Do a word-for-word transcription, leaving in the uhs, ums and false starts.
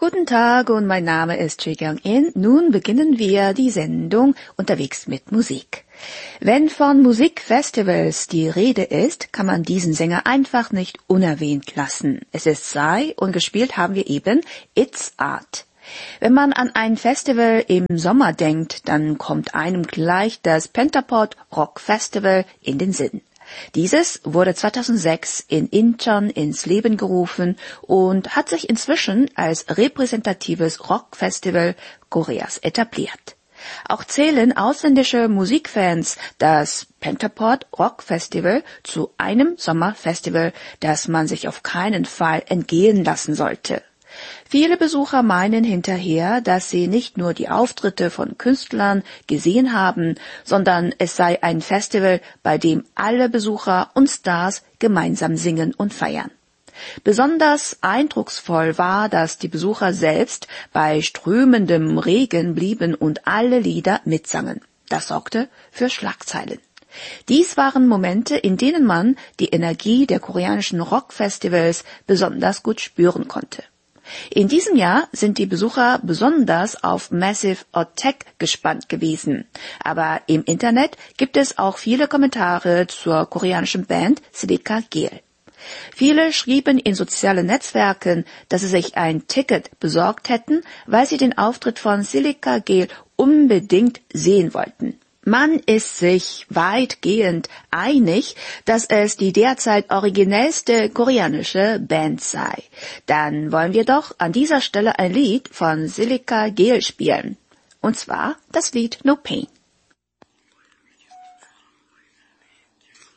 Guten Tag und mein Name ist Choi Kyung-in. Nun beginnen wir die Sendung Unterwegs mit Musik. Wenn von Musikfestivals die Rede ist, kann man diesen Sänger einfach nicht unerwähnt lassen. Es ist Psy und gespielt haben wir eben It's Art. Wenn man an ein Festival im Sommer denkt, dann kommt einem gleich das Pentapod Rock Festival in den Sinn. Dieses wurde zweitausendsechs in Incheon ins Leben gerufen und hat sich inzwischen als repräsentatives Rockfestival Koreas etabliert. Auch zählen ausländische Musikfans das Pentapod Rock Festival zu einem Sommerfestival, das man sich auf keinen Fall entgehen lassen sollte. Viele Besucher meinen hinterher, dass sie nicht nur die Auftritte von Künstlern gesehen haben, sondern es sei ein Festival, bei dem alle Besucher und Stars gemeinsam singen und feiern. Besonders eindrucksvoll war, dass die Besucher selbst bei strömendem Regen blieben und alle Lieder mitsangen. Das sorgte für Schlagzeilen. Dies waren Momente, in denen man die Energie der koreanischen Rockfestivals besonders gut spüren konnte. In diesem Jahr sind die Besucher besonders auf Massive Attack gespannt gewesen. Aber im Internet gibt es auch viele Kommentare zur koreanischen Band Silica Gel. Viele schrieben in sozialen Netzwerken, dass sie sich ein Ticket besorgt hätten, weil sie den Auftritt von Silica Gel unbedingt sehen wollten. Man ist sich weitgehend einig, dass es die derzeit originellste koreanische Band sei. Dann wollen wir doch an dieser Stelle ein Lied von Silica Gel spielen. Und zwar das Lied No Pain.